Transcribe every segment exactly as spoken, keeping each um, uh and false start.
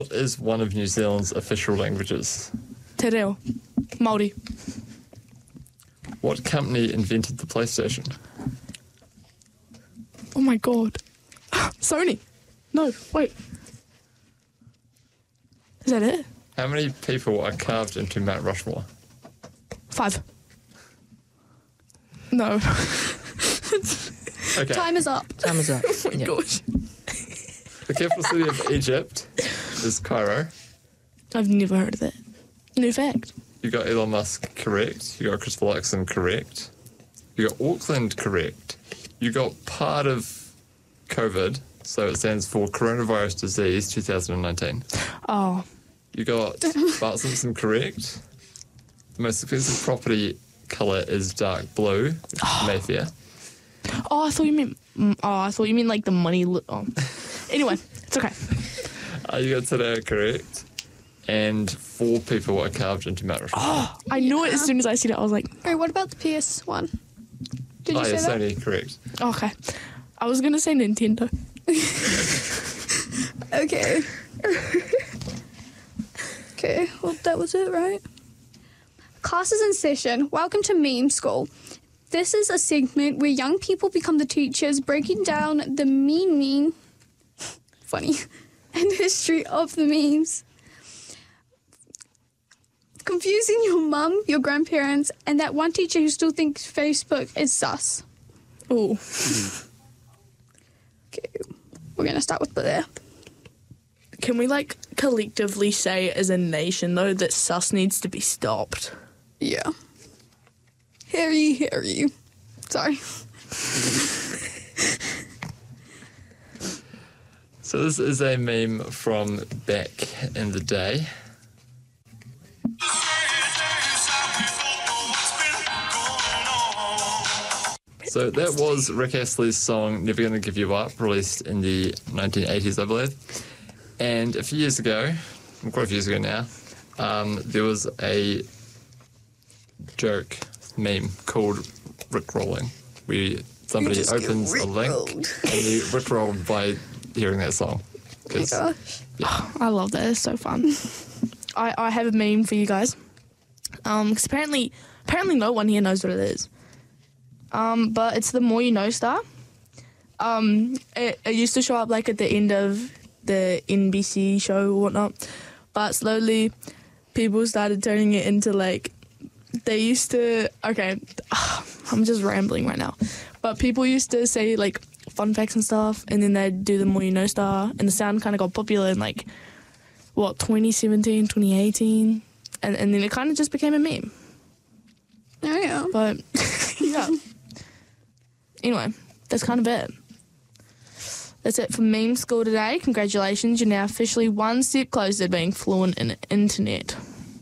What is one of New Zealand's official languages? Te reo. Māori. What company invented the PlayStation? Oh my god. Sony. No, wait. Is that it? How many people are carved into Mount Rushmore? Five. No. Okay. Time is up. Time is up. Oh my Yeah. gosh. The capital city of Egypt is Cairo. I've never heard of that. New fact. You got Elon Musk correct. You got Christopher Luxon correct. You got Auckland correct. You got part of COVID, so it stands for Coronavirus Disease twenty nineteen. Oh. You got Bart Simpson correct. The most expensive property colour is dark blue, which is Mayfair. Oh, I thought you meant... mm, Oh, I thought you meant like the money... Li- oh. Anyway, it's okay. Uh, you got today correct. And four people are carved into Mount Rushmore. Oh, I knew it as soon as I said it. I was like, Okay, what about the P S one? Did you oh, say yeah, that? Sony correct. oh, okay. I was going to say Nintendo. Okay. Okay, well, that was it, right? Class is in session. Welcome to Meme School. This is a segment where young people become the teachers, breaking down the meme meme, funny, and history of the memes. Confusing your mum, your grandparents, and that one teacher who still thinks Facebook is sus. Oh. Okay, we're going to start with Blair. Can we, like, collectively say as a nation, though, that sus needs to be stopped? Yeah. Harry, Harry. Sorry. So this is a meme from back in the day. So that was Rick Astley's song Never Gonna Give You Up, released in the nineteen eighties, I believe. And a few years ago, quite a few years ago now, um, there was a joke meme called Rick Rolling, where somebody opens a link and you Rickrolled by hearing that song. Oh my gosh. I love that. It's so fun. I, I have a meme for you guys. Um, because apparently, apparently no one here knows what it is. Um, but it's the More You Know star. Um, it, it used to show up like at the end of the N B C show or whatnot, but slowly people started turning it into like, they used to, okay, I'm just rambling right now, but people used to say like fun facts and stuff, and then they'd do the More You Know star, and the sound kind of got popular in like, what, twenty seventeen, twenty eighteen, and, and then it kind of just became a meme. Oh, yeah. But, yeah. Anyway, that's kind of it. That's it for Meme School today. Congratulations, you're now officially one step closer to being fluent in internet.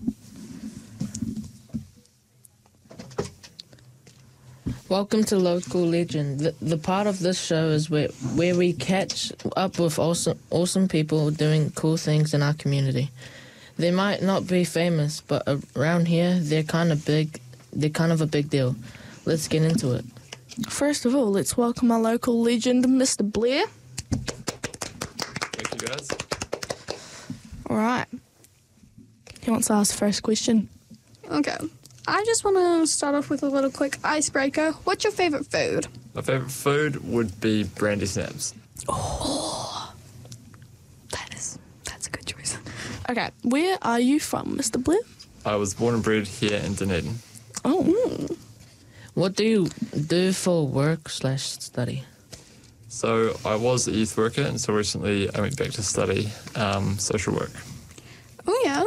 Welcome to Local Legend. The, the part of this show is where where we catch up with awesome awesome people doing cool things in our community. They might not be famous, but around here they're kind of big. They're kind of a big deal. Let's get into it. First of all, let's welcome our local legend, Mister Blair. Thank you, guys. All right. He wants to ask the first question. Okay. I just want to start off with a little quick icebreaker. What's your favourite food? My favourite food would be brandy snaps. Oh, that is, that's a good choice. Okay, where are you from, Mister Blair? I was born and bred here in Dunedin. Oh, What do you do for work slash study? So I was a youth worker, and so recently I went back to study um, social work. Oh, yeah.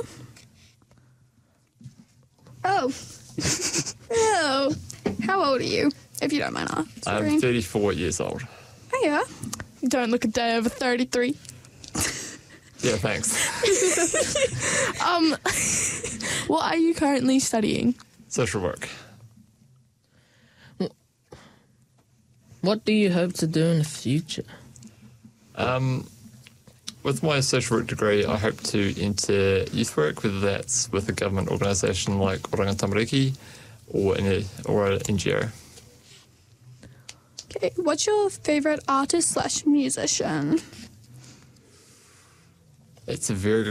Oh. Oh. How old are you, if you don't mind answering? I'm thirty-four years old. Oh, yeah. you don't look a day over thirty-three. Yeah, thanks. Um, what are you currently studying? Social work. What do you hope to do in the future? Um, with my social work degree, I hope to enter youth work, whether that's with a government organisation like Oranga Tamariki or in a, or an N G O. Okay. What's your favourite artist slash musician? It's a very